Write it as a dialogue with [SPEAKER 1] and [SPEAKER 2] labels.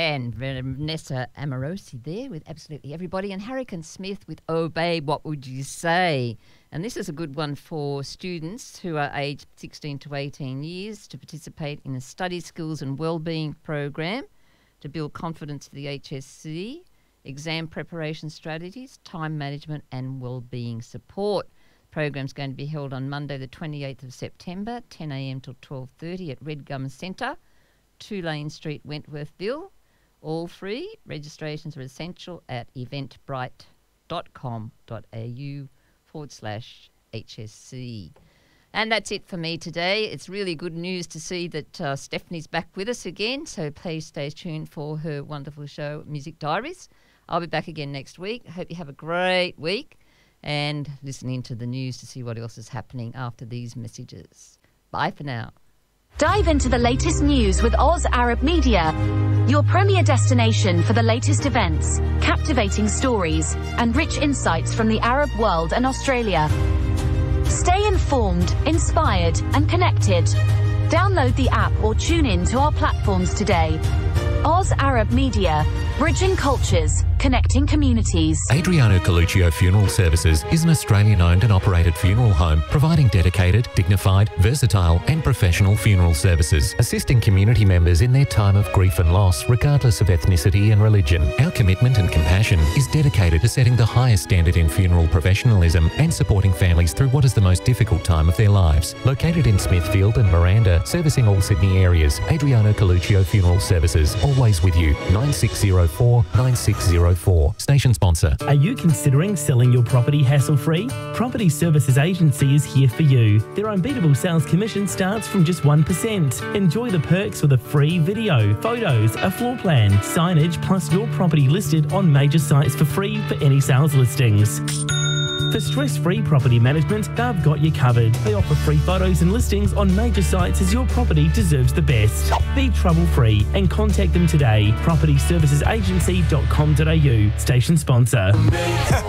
[SPEAKER 1] And Vanessa Amorosi there with Absolutely Everybody, and Hurricane Smith with Oh Babe, What Would You Say? And this is a good one for students who are aged 16 to 18 years to participate in a study skills and wellbeing program to build confidence for the HSC, exam preparation strategies, time management and wellbeing support. The program's going to be held on Monday the 28th of September, 10 a.m. till 12:30 at Redgum Centre, 2 Lane Street, Wentworthville. All free. Registrations are essential at eventbrite.com.au/HSC. And that's it for me today. It's really good news to see that Stephanie's back with us again, so please stay tuned for her wonderful show, Music Diaries. I'll be back again next week. I hope you have a great week and listening to the news to see what else is happening after these messages. Bye for now.
[SPEAKER 2] Dive into the latest news with Oz Arab Media, your premier destination for the latest events, captivating stories, and rich insights from the Arab world and Australia. Stay informed, inspired, and connected. Download the app or tune in to our platforms today. Oz Arab Media, bridging cultures, connecting communities.
[SPEAKER 3] Adriano Coluccio Funeral Services is an Australian-owned and operated funeral home providing dedicated, dignified, versatile and professional funeral services, assisting community members in their time of grief and loss regardless of ethnicity and religion. Our commitment and compassion is dedicated to setting the highest standard in funeral professionalism and supporting families through what is the most difficult time of their lives. Located in Smithfield and Miranda, servicing all Sydney areas, Adriano Coluccio Funeral Services, always with you. 9604 9604. Station sponsor.
[SPEAKER 4] Are you considering selling your property hassle-free? Property Services Agency is here for you. Their unbeatable sales commission starts from just 1%. Enjoy the perks with a free video, photos, a floor plan, signage, plus your property listed on major sites for free for any sales listings. For stress-free property management, they've got you covered. They offer free photos and listings on major sites as your property deserves the best. Be trouble-free and contact them today. PropertyServicesAgency.com.au. Station sponsor.